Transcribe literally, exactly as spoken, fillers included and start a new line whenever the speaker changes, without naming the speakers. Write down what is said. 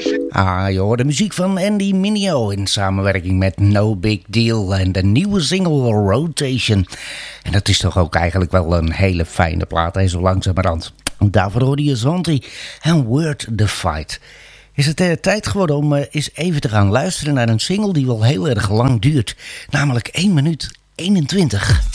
Ah, je hoort de muziek van Andy Mineo in samenwerking met No Big Deal en de nieuwe single Rotation. En dat is toch ook eigenlijk wel een hele fijne plaat, hè, zo langzamerhand. Daarvoor hoorde je Zanti en Word the Fight. Is het uh, tijd geworden om uh, eens even te gaan luisteren naar een single die wel heel erg lang duurt. Namelijk één minuut eenentwintig.